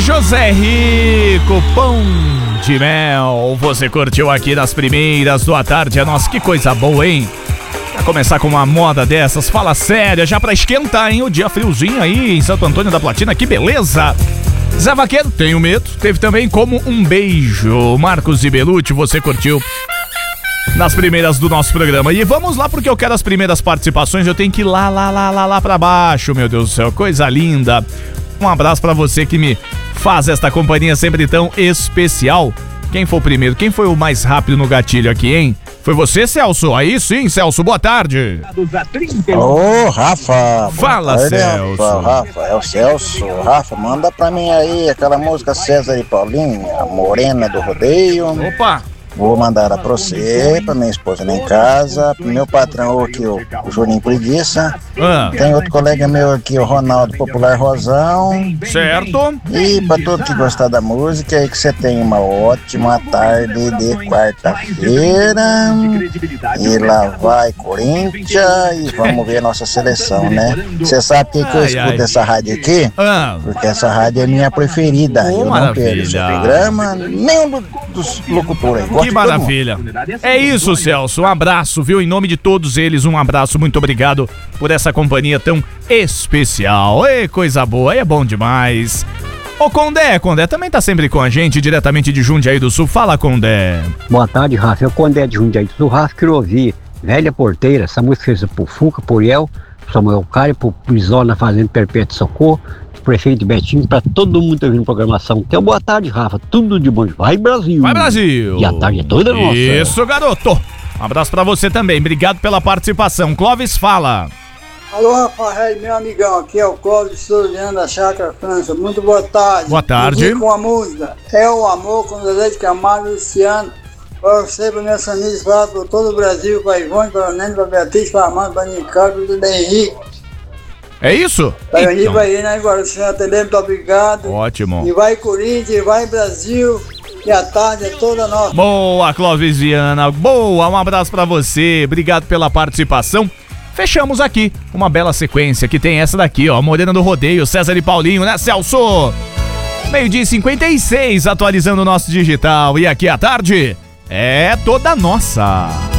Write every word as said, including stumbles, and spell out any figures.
José Rico, Pão de Mel. Você curtiu aqui nas primeiras do À Tarde é Nossa. Que coisa boa, hein? Pra começar com uma moda dessas, fala séria, já pra esquentar, hein? O dia friozinho aí em Santo Antônio da Platina, que beleza! Zé Vaqueiro, Tenho Medo. Teve também Como um Beijo. Marcos e Belucci, você curtiu nas primeiras do nosso programa. E vamos lá, porque eu quero as primeiras participações. Eu tenho que ir lá, lá, lá, lá, lá pra baixo, meu Deus do céu, coisa linda. Um abraço pra você que me faz esta companhia sempre tão especial. Quem foi o primeiro? Quem foi o mais rápido no gatilho aqui, hein? Foi você, Celso? Aí sim, Celso, boa tarde. Ô, Rafa. Fala, tarde, Celso. Rafa, Rafa, é o Celso. Rafa, manda pra mim aí aquela música César e Paulinho, a Morena do Rodeio. Opa. Vou mandar ela pra você, pra minha esposa lá em casa, pro meu patrão aqui, o, o Juninho Preguiça. Ah. Tem outro colega meu aqui, o Ronaldo Popular Rosão. Certo. E pra todo que gostar da música, aí que você tenha uma ótima tarde de quarta-feira. E lá vai Corinthians e vamos ver a nossa seleção, né? Você sabe por que, que eu Ai, escuto ai. essa rádio aqui? Ah. Porque essa rádio é minha preferida. Oh, eu não perco o seu maravilha. programa, nem um dos locutores aí. Gosto Que de todo mundo. maravilha. É isso, Celso. Um abraço, viu? Em nome de todos eles, um abraço. Muito obrigado por essa companhia tão especial. Ei, coisa boa. É bom demais. Ô, Condé, Condé também tá sempre com a gente, diretamente de Jundiaí do Sul. Fala, Condé. Boa tarde, Rafa. Eu, Condé de Jundiaí do Sul, Rafa, quero ouvir Velha Porteira. Essa música fez por Fuca, por El, Samuel Cário, por Brizola Fazenda Perpétuo Socorro, prefeito Betinho, pra todo mundo que tá ouvindo programação. Então, boa tarde, Rafa. Tudo de bom. Vai, Brasil. Vai, Brasil. E a tarde é toda nossa. Isso, garoto. Um abraço pra você também. Obrigado pela participação. Clóvis, fala. Alô, Rafael, meu amigão, aqui é o Cláudio Soriano da Chácara França. Muito boa tarde. Boa tarde. Com a música É o Amor, com Zezé de Camargo e Luciano. Para você, para minhas famílias, para todo o Brasil, para Ivone, para o Nene, para Beatriz, para Amanda, para Nicardo, para o Henrique. É isso? Para o Henrique, vai ir, né? Agora o senhor atendendo, muito obrigado. Ótimo. E vai Corinthians, e vai Brasil. E a tarde é toda nossa. Boa, Clóvis Viana. Boa, um abraço pra você. Obrigado pela participação. Fechamos aqui uma bela sequência que tem essa daqui, ó. Morena do Rodeio, César e Paulinho, né, Celso? Meio-dia e cinquenta e seis, atualizando o nosso digital. E aqui à tarde é toda nossa.